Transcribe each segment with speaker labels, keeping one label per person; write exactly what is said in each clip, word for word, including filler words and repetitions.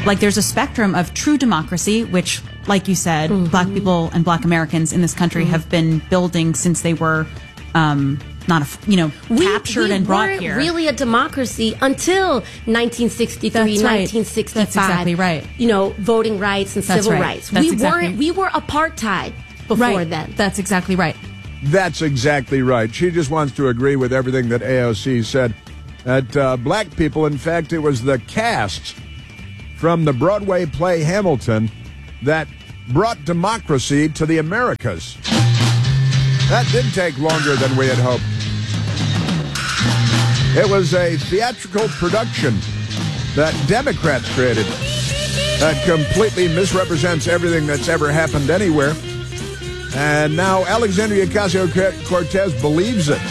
Speaker 1: Like, there's a spectrum of true democracy, which, like you said,
Speaker 2: Mm-hmm.
Speaker 1: black people and black Americans in this country
Speaker 2: Mm-hmm.
Speaker 1: have been building since they were, um, not, a, you know,
Speaker 2: We,
Speaker 1: captured
Speaker 2: we
Speaker 1: and brought
Speaker 2: weren't
Speaker 1: here.
Speaker 2: really a democracy until nineteen sixty-three,
Speaker 1: That's right.
Speaker 2: nineteen sixty-five.
Speaker 1: That's exactly right.
Speaker 2: You know, voting rights and
Speaker 1: That's
Speaker 2: civil
Speaker 1: right.
Speaker 2: rights.
Speaker 1: That's
Speaker 2: we
Speaker 1: exactly-
Speaker 2: weren't. We were apartheid before
Speaker 1: right.
Speaker 2: then.
Speaker 1: That's exactly right.
Speaker 3: That's exactly right. She just wants to agree with everything that A O C said. That uh, black people, in fact, it was the cast from the Broadway play Hamilton that brought democracy to the Americas. That did take longer than we had hoped. It was a theatrical production that Democrats created that completely misrepresents everything that's ever happened anywhere. And now Alexandria Ocasio-Cortez believes it.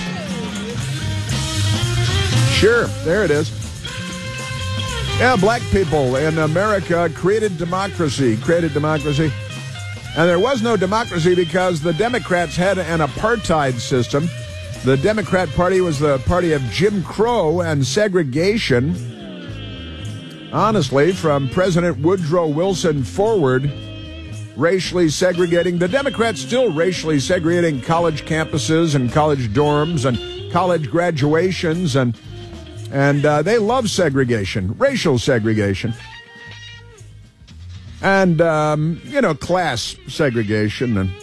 Speaker 3: Sure, there it is. Yeah, black people in America created democracy, created democracy. And there was no democracy because the Democrats had an apartheid system. The Democrat Party was the party of Jim Crow and segregation. Honestly, from President Woodrow Wilson forward, racially segregating. The Democrats still racially segregating college campuses and college dorms and college graduations, and and uh, they love segregation, racial segregation, and um, you know, class segregation, and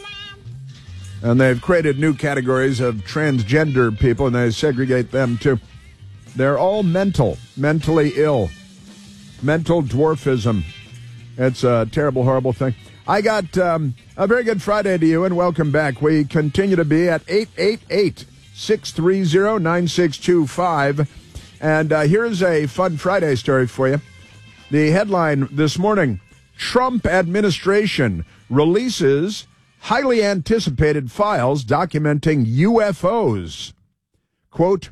Speaker 3: and they've created new categories of transgender people, and they segregate them too. They're all mental, mentally ill, mental dwarfism. It's a terrible, horrible thing. I got um, a very good Friday to you, and welcome back. We continue to be at eight eight eight, six three zero, nine six two five. And uh, here's a fun Friday story for you. The headline this morning, Trump administration releases highly anticipated files documenting U F Os. Quote,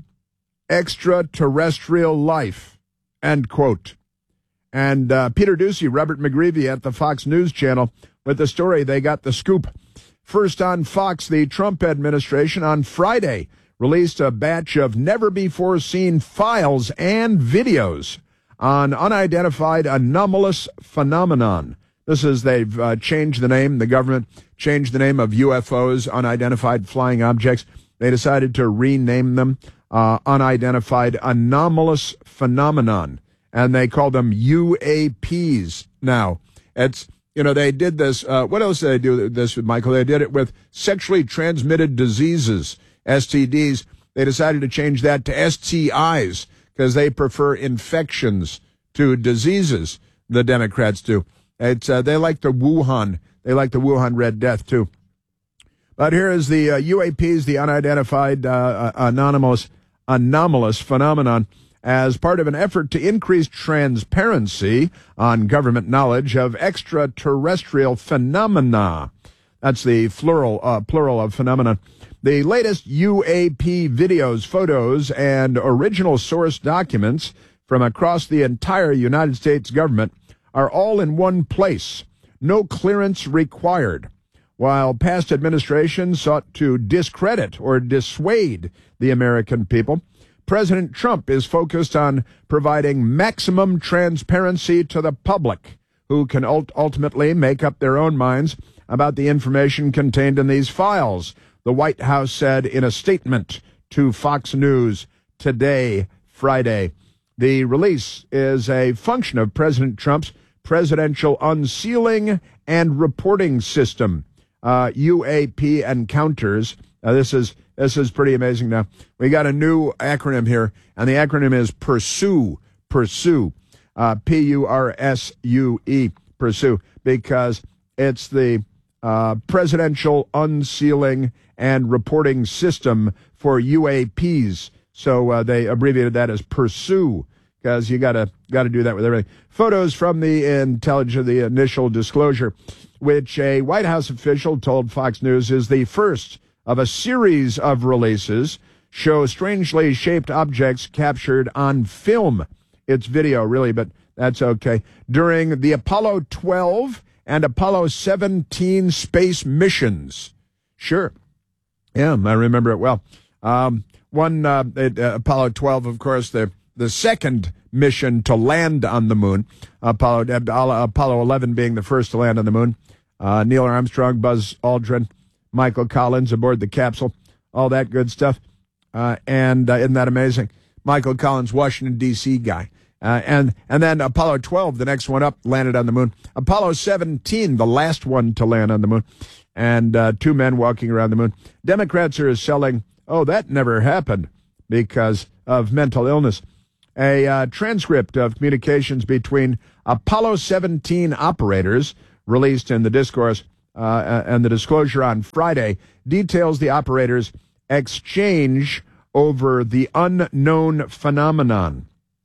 Speaker 3: extraterrestrial life, end quote. And uh, Peter Doocy, Robert McGreevy at the Fox News Channel with the story. They got the scoop. First on Fox, the Trump administration on Friday released a batch of never-before-seen files and videos on unidentified anomalous phenomenon. This is, they've uh, changed the name, the government changed the name of U F Os, unidentified flying objects. They decided to rename them uh, unidentified anomalous phenomenon. And they call them U A Ps now. It's, you know, they did this. Uh, what else did they do this with, Michael? They did it with sexually transmitted diseases, S T Ds. They decided to change that to S T Is because they prefer infections to diseases, the Democrats do. It's, uh, they like the Wuhan. They like the Wuhan Red Death, too. But here is the uh, U A Ps, the unidentified uh, anomalous, anomalous phenomenon, as part of an effort to increase transparency on government knowledge of extraterrestrial phenomena. That's the plural, uh, plural of phenomenon. The latest U A P videos, photos, and original source documents from across the entire United States government are all in one place. No clearance required. While past administrations sought to discredit or dissuade the American people, President Trump is focused on providing maximum transparency to the public, who can ult- ultimately make up their own minds about the information contained in these files, the White House said in a statement to Fox News today, Friday. The release is a function of President Trump's presidential unsealing and reporting system, uh, U A P encounters. Uh, this is This is pretty amazing now. We got a new acronym here, and the acronym is PURSUE, PURSUE, uh, P U R S U E, PURSUE, because it's the uh, Presidential Unsealing and Reporting System for U A Ps. So uh, they abbreviated that as PURSUE, because you got to got to do that with everything. Photos from the intelligence, the initial disclosure, which a White House official told Fox News is the first of a series of releases, show strangely shaped objects captured on film. It's video, really, but that's okay. During the Apollo twelve and Apollo seventeen space missions. Sure. Yeah, I remember it well. Um, one, uh, it, uh, Apollo twelve, of course, the the second mission to land on the moon, Apollo, Apollo eleven being the first to land on the moon. Uh, Neil Armstrong, Buzz Aldrin, Michael Collins aboard the capsule, all that good stuff. Uh, and uh, isn't that amazing? Michael Collins, Washington, D C guy. Uh, and and then Apollo twelve, the next one up, landed on the moon. Apollo seventeen, the last one to land on the moon. And uh, two men walking around the moon. Democrats are selling, oh, that never happened because of mental illness. A uh, transcript of communications between Apollo seventeen operators released in the discourse uh, and the disclosure on Friday details the operators' exchange over the unknown phenomenon.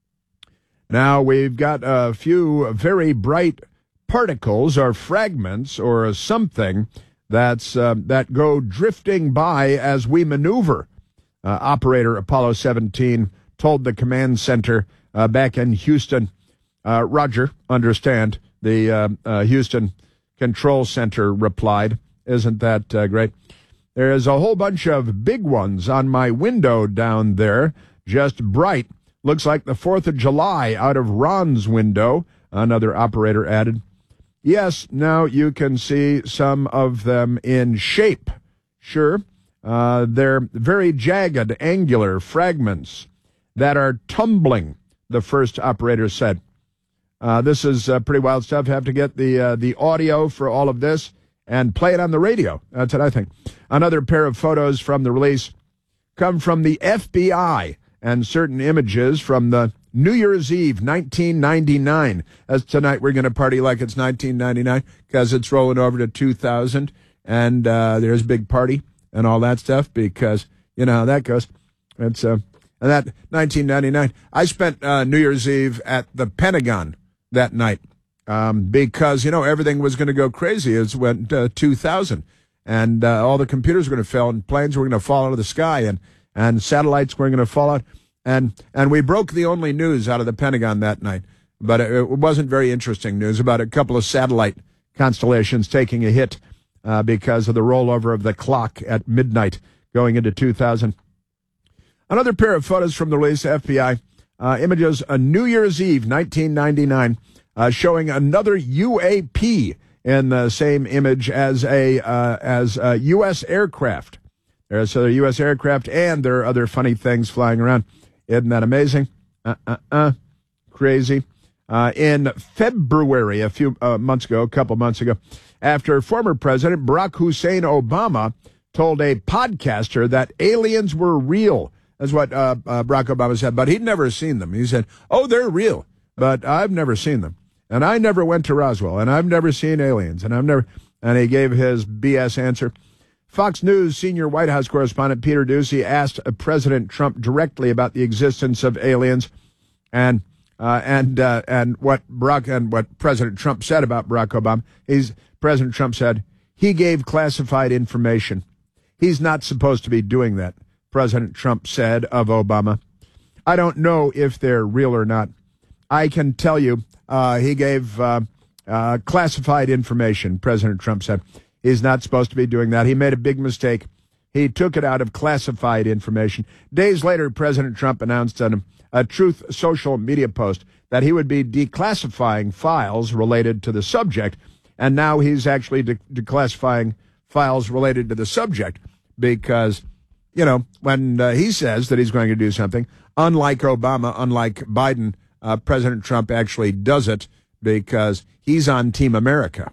Speaker 3: Now, we've got a few very bright particles or fragments or something that's uh, that go drifting by as we maneuver. Uh, operator Apollo seventeen told the command center uh, back in Houston, uh, Roger, understand, the uh, uh, Houston Control Center replied. Isn't that uh, great? There's a whole bunch of big ones on my window down there, just bright. Looks like the fourth of July out of Ron's window, another operator added. Yes, now you can see some of them in shape. Sure, uh, they're very jagged, angular fragments that are tumbling, the first operator said. Uh, this is uh, pretty wild stuff. Have to get the uh, the audio for all of this and play it on the radio. That's what I think. Another pair of photos from the release come from the F B I and certain images from the New Year's Eve, nineteen ninety-nine. As tonight we're going to party like it's nineteen ninety-nine because it's rolling over to two thousand, and uh, there's a big party and all that stuff because, you know how that goes. It's uh, and that nineteen ninety-nine. I spent uh, New Year's Eve at the Pentagon that night um, because, you know, everything was going to go crazy. It went uh, two thousand, and uh, all the computers were going to fail, and planes were going to fall out of the sky, and, and satellites were going to fall out. And and we broke the only news out of the Pentagon that night, but it, it wasn't very interesting news about a couple of satellite constellations taking a hit uh, because of the rollover of the clock at midnight going into two thousand. Another pair of photos from the release, F B I, uh, images a New Year's Eve, nineteen ninety-nine, uh, showing another U A P in the same image as a uh, as a U S aircraft. There's a U S aircraft, and there are other funny things flying around. Isn't that amazing? Uh-uh-uh. Crazy. Uh, in February, a few uh, months ago, a couple months ago, after former President Barack Hussein Obama told a podcaster that aliens were real. That's what uh, uh, Barack Obama said, but he'd never seen them. He said, oh, they're real, but I've never seen them. And I never went to Roswell, and I've never seen aliens, and I've never... And he gave his B S answer. Fox News senior White House correspondent Peter Doocy asked President Trump directly about the existence of aliens, and uh, and uh, and what Barack and what President Trump said about Barack Obama. He's President Trump said he gave classified information. He's not supposed to be doing that, President Trump said of Obama. I don't know if they're real or not. I can tell you uh, he gave uh, uh, classified information, President Trump said. He's not supposed to be doing that. He made a big mistake. He took it out of classified information. Days later, President Trump announced on a Truth social media post that he would be declassifying files related to the subject, and now he's actually de- declassifying files related to the subject because, you know, when uh, he says that he's going to do something, unlike Obama, unlike Biden, uh, President Trump actually does it because he's on Team America.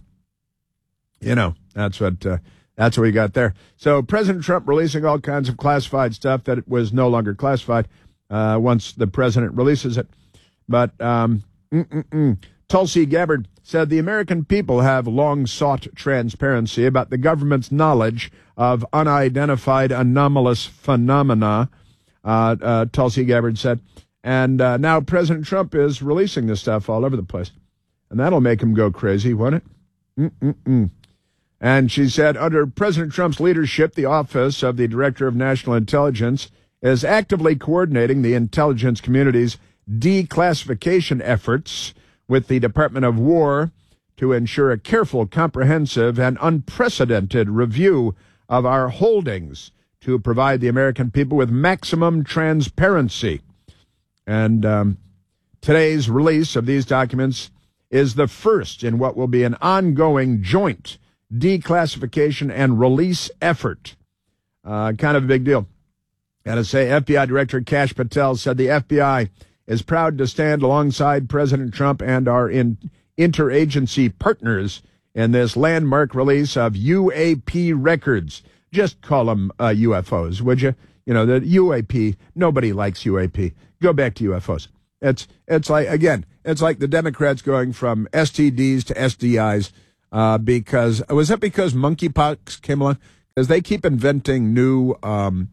Speaker 3: You know, that's what uh, that's what we got there. So President Trump releasing all kinds of classified stuff that was no longer classified uh, once the president releases it. But um, Tulsi Gabbard said the American people have long sought transparency about the government's knowledge of unidentified anomalous phenomena, uh, uh, Tulsi Gabbard said. And uh, now President Trump is releasing this stuff all over the place. And that'll make him go crazy, won't it? Mm-mm-mm. And she said, under President Trump's leadership, the Office of the Director of National Intelligence is actively coordinating the intelligence community's declassification efforts with the Department of War to ensure a careful, comprehensive, and unprecedented review of our holdings to provide the American people with maximum transparency. And um, today's release of these documents is the first in what will be an ongoing joint declassification and release effort. Uh, kind of a big deal. Gotta say, F B I Director Kash Patel said the F B I is proud to stand alongside President Trump and our in interagency partners in this landmark release of U A P records. Just call them uh, U F Os, would you? You know, the U A P, nobody likes U A P. Go back to U F Os. It's, it's like, again, it's like the Democrats going from S T Ds to S D Is uh, because, was that because monkeypox came along? Because they keep inventing new um,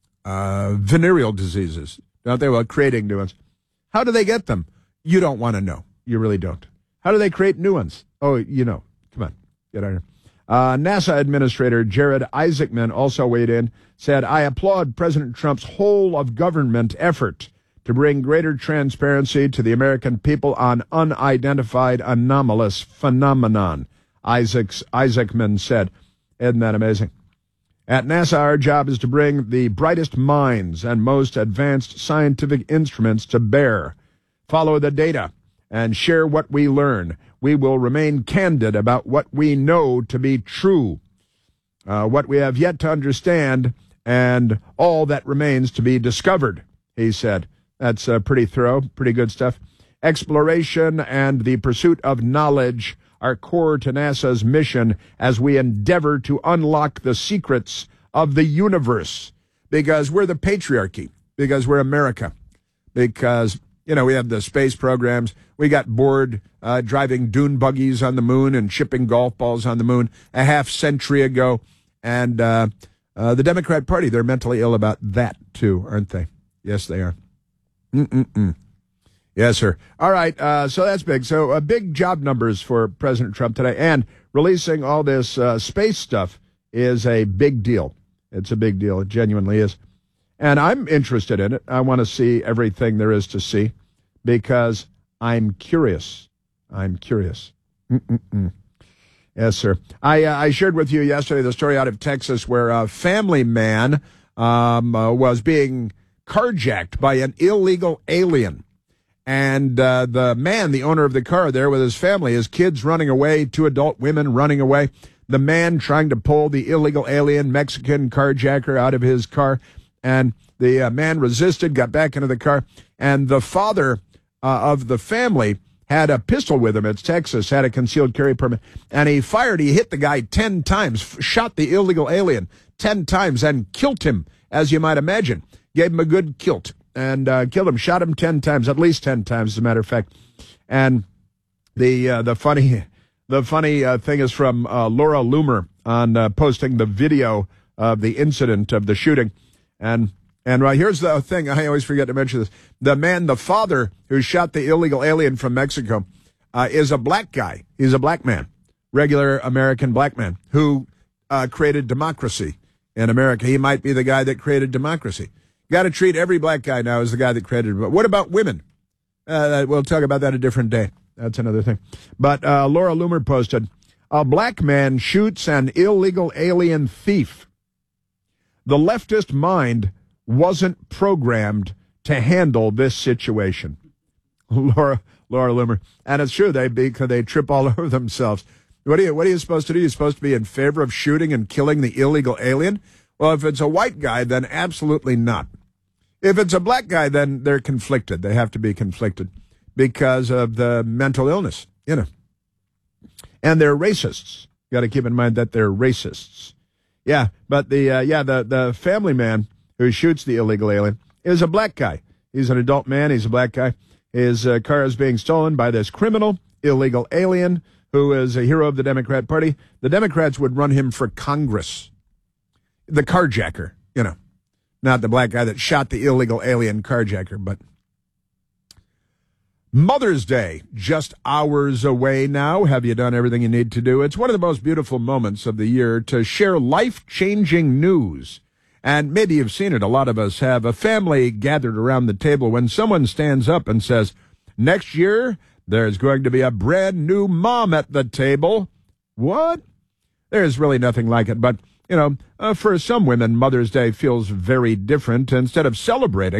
Speaker 3: uh, venereal diseases, don't they? Well, creating new ones. How do they get them? You don't want to know. You really don't. How do they create new ones? Oh, you know. Come on. Get out of here. Uh, NASA Administrator Jared Isaacman also weighed in, said, I applaud President Trump's whole of government effort to bring greater transparency to the American people on unidentified anomalous phenomenon, Isaacs, Isaacman said. Isn't that amazing? At NASA, our job is to bring the brightest minds and most advanced scientific instruments to bear, follow the data, and share what we learn. We will remain candid about what we know to be true, uh, what we have yet to understand, and all that remains to be discovered, he said. That's uh, pretty thorough, pretty good stuff. Exploration and the pursuit of knowledge are core to NASA's mission as we endeavor to unlock the secrets of the universe, because we're the patriarchy, because we're America, because, you know, we have the space programs. We got bored uh, driving dune buggies on the moon and shipping golf balls on the moon a half century ago. And uh, uh, the Democrat Party, they're mentally ill about that, too, aren't they? Yes, they are. Mm-mm-mm. Yes, sir. All right, uh, so that's big. So uh, big job numbers for President Trump today. And releasing all this uh, space stuff is a big deal. It's a big deal. It genuinely is. And I'm interested in it. I want to see everything there is to see because I'm curious. I'm curious. Mm-mm-mm. Yes, sir. I uh, I shared with you yesterday the story out of Texas where a family man um, uh, was being carjacked by an illegal alien. And uh, the man, the owner of the car there with his family, his kids running away, two adult women running away, the man trying to pull the illegal alien Mexican carjacker out of his car. And the uh, man resisted, got back into the car. And the father uh, of the family had a pistol with him. It's Texas, had a concealed carry permit. And he fired. He hit the guy ten times, shot the illegal alien ten times and killed him, as you might imagine. Gave him a good kilt. And uh, killed him, shot him ten times, at least ten times, as a matter of fact. And the uh, the funny the funny uh, thing is from uh, Laura Loomer on uh, posting the video of the incident of the shooting. And and right here's the thing, I always forget to mention this. The man, the father who shot the illegal alien from Mexico, uh, is a black guy. He's a black man, regular American black man who uh, created democracy in America. He might be the guy that created democracy. Got to treat every black guy now as the guy that created it. But what about women? Uh, we'll talk about that a different day. That's another thing. But uh, Laura Loomer posted, a black man shoots an illegal alien thief. The leftist mind wasn't programmed to handle this situation. Laura Laura Loomer. And it's true, they because they trip all over themselves. What are you what are you supposed to do? You're supposed to be in favor of shooting and killing the illegal alien? Well, if it's a white guy, then absolutely not. If it's a black guy, then they're conflicted. They have to be conflicted because of the mental illness, you know. And they're racists. You got to keep in mind that they're racists. Yeah, but the uh, yeah the the family man who shoots the illegal alien is a black guy. He's an adult man. He's a black guy. His uh, car is being stolen by this criminal illegal alien who is a hero of the Democrat Party. The Democrats would run him for Congress. The carjacker, you know, not the black guy that shot the illegal alien carjacker, but Mother's Day, just hours away now. Have you done everything you need to do? It's one of the most beautiful moments of the year to share life-changing news. And maybe you've seen it. A lot of us have. A family gathered around the table when someone stands up and says, next year, there's going to be a brand new mom at the table. What? There's really nothing like it, but you know, uh, for some women, Mother's Day feels very different. Instead of celebrating,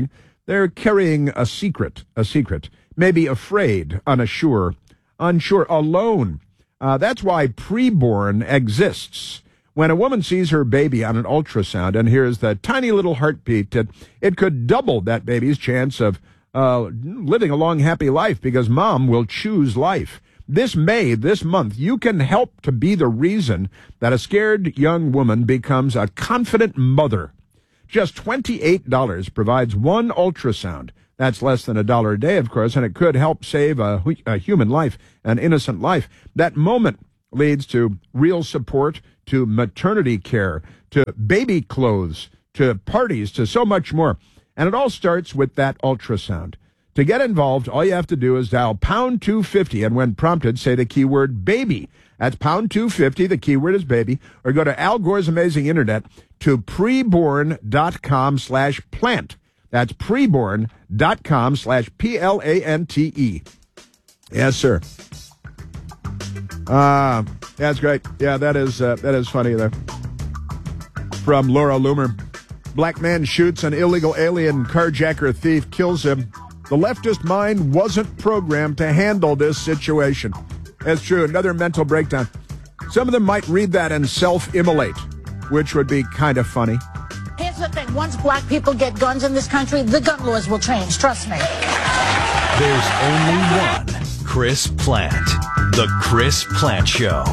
Speaker 3: They're carrying a secret, a secret, maybe afraid, unsure, unsure, alone. Uh, that's why preborn exists. When a woman sees her baby on an ultrasound and hears the tiny little heartbeat, it, it could double that baby's chance of uh, living a long, happy life because mom will choose life. This May, this month, you can help to be the reason that a scared young woman becomes a confident mother. Just twenty-eight dollars provides one ultrasound. That's less than a dollar a day, of course, and it could help save a, a human life, an innocent life. That moment leads to real support, to maternity care, to baby clothes, to parties, to so much more. And it all starts with that ultrasound. To get involved, all you have to do is dial pound two fifty, and when prompted, say the keyword baby. That's pound two fifty, the keyword is baby, or go to Al Gore's Amazing Internet to preborn.com slash plant. That's preborn.com slash P L A N T E. Yes, sir. Ah, uh, that's great. Yeah, that is uh, that is funny there. From Laura Loomer. Black man shoots an illegal alien carjacker thief, kills him. The leftist mind wasn't programmed to handle this situation. That's true. Another mental breakdown. Some of them might read that and self-immolate, which would be kind of funny.
Speaker 4: Here's the thing. Once black people get guns in this country, the gun laws will change. Trust me.
Speaker 5: There's only one Chris Plant. The Chris Plant Show.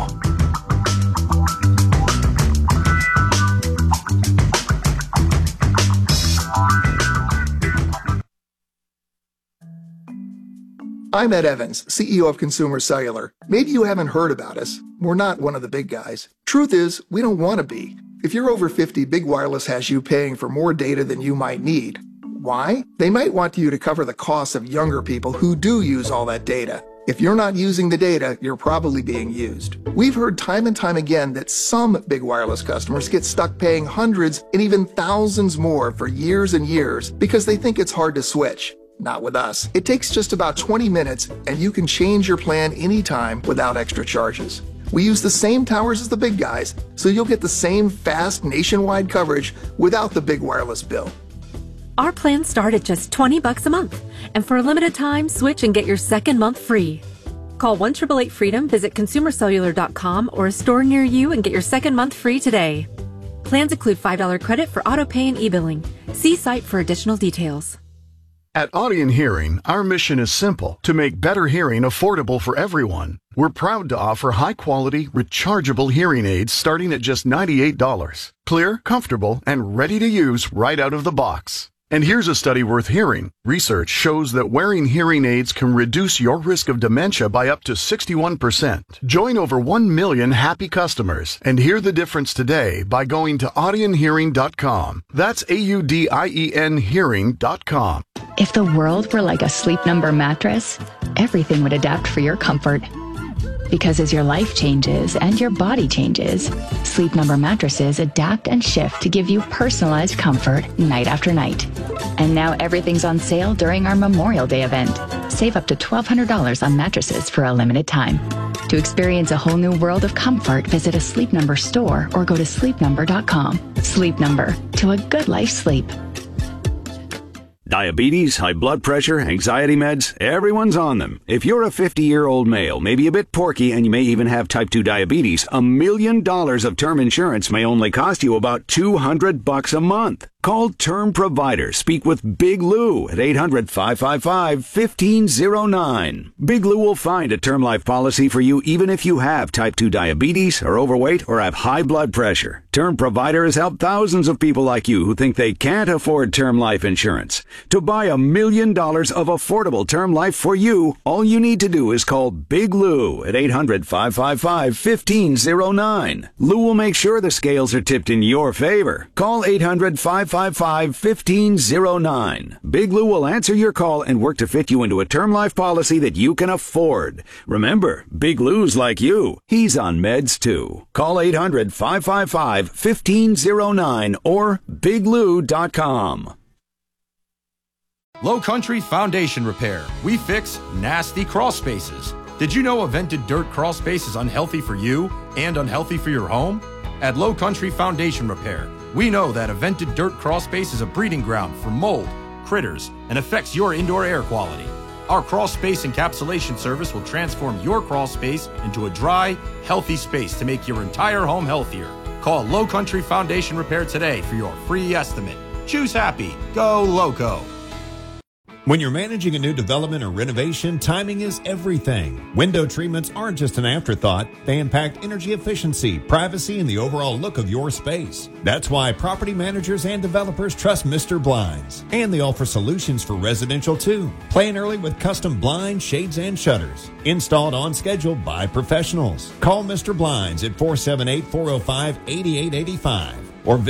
Speaker 6: I'm Ed Evans, C E O of Consumer Cellular. Maybe you haven't heard about us. We're not one of the big guys. Truth is, we don't want to be. If you're over fifty, Big Wireless has you paying for more data than you might need. Why? They might want you to cover the costs of younger people who do use all that data. If you're not using the data, you're probably being used. We've heard time and time again that some Big Wireless customers get stuck paying hundreds and even thousands more for years and years because they think it's hard to switch. Not with us. It takes just about twenty minutes and you can change your plan anytime without extra charges. We use the same towers as the big guys, so you'll get the same fast nationwide coverage without the Big Wireless bill.
Speaker 7: Our plans start at just twenty bucks a month, and for a limited time, switch and get your second month free. Call one eight eight eight freedom, visit consumer cellular dot com or a store near you and get your second month free today. Plans include five dollars credit for auto pay and e-billing. See site for additional details.
Speaker 8: At Audion Hearing, our mission is simple: to make better hearing affordable for everyone. We're proud to offer high-quality, rechargeable hearing aids starting at just ninety-eight dollars. Clear, comfortable, and ready to use right out of the box. And here's a study worth hearing. Research shows that wearing hearing aids can reduce your risk of dementia by up to sixty-one percent. Join over one million happy customers and hear the difference today by going to audion hearing dot com. That's A U D I E N hearing dot com.
Speaker 9: If the world were like a Sleep Number mattress, everything would adapt for your comfort. Because as your life changes and your body changes, Sleep Number mattresses adapt and shift to give you personalized comfort night after night. And now everything's on sale during our Memorial Day event. Save up to twelve hundred dollars on mattresses for a limited time. To experience a whole new world of comfort, visit a Sleep Number store or go to sleep number dot com. Sleep Number, to a good life sleep.
Speaker 10: Diabetes, high blood pressure, anxiety meds, everyone's on them. If you're a fifty-year-old male, maybe a bit porky, and you may even have type two diabetes, a million dollars of term insurance may only cost you about two hundred bucks a month. Call Term Provider. Speak with Big Lou at eight hundred, five five five, one five zero nine. Big Lou will find a term life policy for you even if you have type two diabetes, are overweight, or have high blood pressure. Term Provider has helped thousands of people like you who think they can't afford term life insurance. To buy a million dollars of affordable term life for you, all you need to do is call Big Lou at eight hundred, five five five, one five zero nine. Lou will make sure the scales are tipped in your favor. Call eight hundred, five five five, one five zero nine. Big Lou will answer your call and work to fit you into a term life policy that you can afford. Remember, Big Lou's like you. He's on meds too. Call eight hundred, five five five, one five zero nine or big lou dot com.
Speaker 11: Low Country Foundation Repair. We fix nasty crawl spaces. Did you know a vented dirt crawl space is unhealthy for you and unhealthy for your home? At Low Country Foundation Repair, we know that a vented dirt crawl space is a breeding ground for mold, critters and affects your indoor air quality. Our crawl space encapsulation service will transform your crawl space into a dry, healthy space to make your entire home healthier. Call Low Country Foundation Repair today for your free estimate. Choose happy. Go Loco.
Speaker 12: When you're managing a new development or renovation, timing is everything. Window treatments aren't just an afterthought. They impact energy efficiency, privacy, and the overall look of your space. That's why property managers and developers trust Mister Blinds. And they offer solutions for residential too. Plan early with custom blinds, shades, and shutters. Installed on schedule by professionals. Call Mister Blinds at four seven eight, four oh five, eight eight eight five or visit